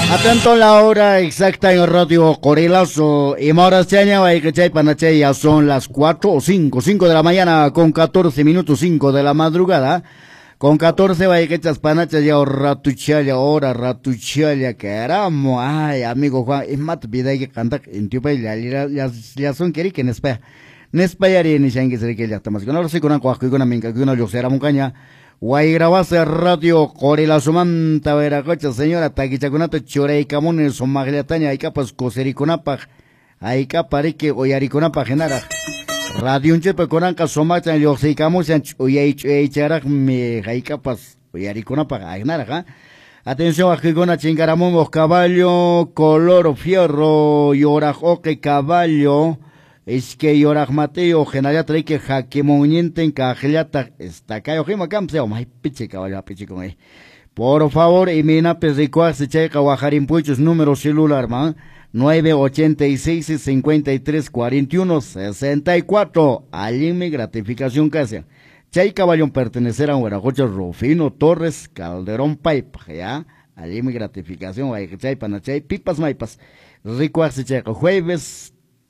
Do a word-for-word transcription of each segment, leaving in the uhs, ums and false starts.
Atento a la hora exacta en Radio Corelazo. Y ahora se añade que chay panache ya son las cuatro o cinco, cinco de la mañana con catorce minutos, cinco de la madrugada. Con catorce va que echas panachas ya ratuchaya, ahora ratuchaya, caramo. Ay, amigo Juan, es más vida que canta en tu país, ya, ya, ya son queri que en España. En España ni se han que ser que ya estamos. Con ahora sí con una cuajo y con una minca, con una yosera moncaña. Guay grabase radio Corelazo manta veracocha señora taquichacunato chorei camones son magliataña hay capas cosericonapaj hay caparique oyariconapaj genara radio un chepe conanca somacha yo se camos en oyaicharak me hay capas oyariconapaj agnara. Atención a Gigona chingaramomos caballo color fierro yorajoque caballo. Es que yoraj Mateo, genaya trae que jaque moñente en cajellata, está cayo jima camseo, may piche caballo, piche con él. Por favor, y mina pesricoa se checa guajarin puchos número celular, man, nueve ochenta y seis, cincuenta y tres, cuarenta y uno, sesenta y cuatro, allí mi gratificación casi. Chay caballón pertenecer a Huerajocho Rufino Torres Calderón Pipe, ya, allí mi gratificación, hay que chay panachay, pipas maipas, rico se checa jueves,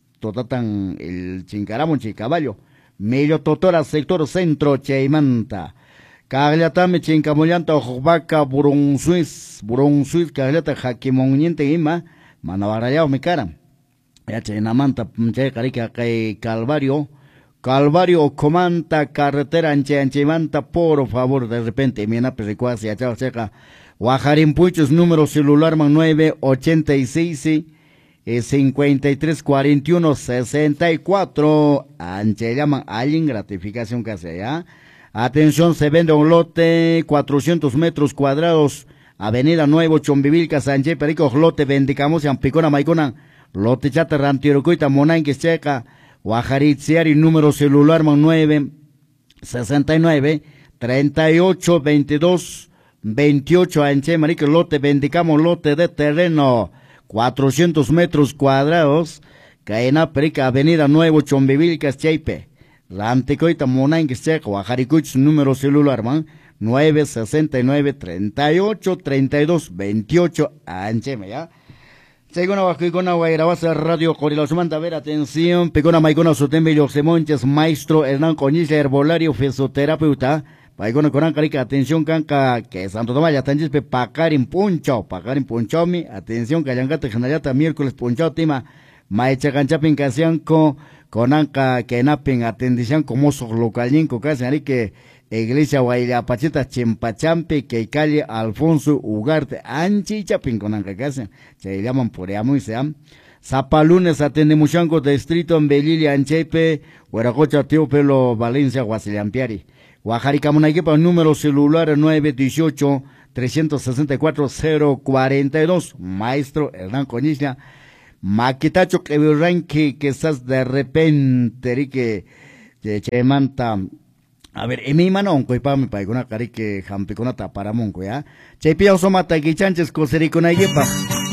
totatan el chincaramon caballo medio totora sector centro cheimanta cagliatame chincamollanta ojvaca burun suiz burun suiz cagliata jaquimoniente ima manabarayao mi cara ya chinamanta che carica que calvario calvario comanta carretera anche anchimanta por favor de repente mina pericuasi ya chao checa Guajarin Puchos número celular man nueve ochenta y seis cincuenta y tres, cuarenta y uno, sesenta y cuatro, anche llaman alguien gratificación que hace ya. Atención, se vende un lote, cuatrocientos metros cuadrados, avenida Nuevo, Chombivilca, Sánchez, Perico, lote, vendicamos, en Picona, Maicona, lote chata, Rantirocuita, Monanque, Checa, Guajaritziari, número celular, man nueve, sesenta y nueve, treinta y ocho, veintidós, veintiocho, anche, marico, lote, vendicamos, lote de terreno, cuatrocientos metros cuadrados, Caena Perica, Avenida Nuevo, Chombivilca, Cheipe, Ranticoita, Monanque, Checa, Guajaricuch, número celular, man, nueve sesenta y nueve, treinta y ocho, treinta y dos, veintiocho, ancheme, ya. Según Abajuicona, Guairabasa, Radio Corelazo manta, a ver, atención, Picona, Maicona, Sotembe, Yoxemonches, maestro Hernán Coñiza, herbolario, fisioterapeuta, Paigona Coran Carica, atención canca, que Santo Tomás ya están chispe, pacarin puncho, pacarin puncho mi, atención callangata generata miércoles puncho tima, maecha canchapin casianco, conanca que napin atendición como sos localinco casi, ari que iglesia Guayapachita Chimpachampi, que calle Alfonso Ugarte, anchi chapin conanca casi, se llaman por amo y sean. Zapalunes atende muchanco distrito en Belilia, Anchepe, Hueracocha, Tío Pelo, Valencia, Guasilampiari. Guajaricamunaiquepa, número celular nueve dieciocho, trescientos sesenta y cuatro, cero cuarenta y dos, maestro Hernán Coñiza, maquitacho que virranque que estás de repente, que che manta, a ver, y mi mano, que pa mi paigona cari que jampicona taparamonco, ya, che pia somata que chanches cosericonaiquepa.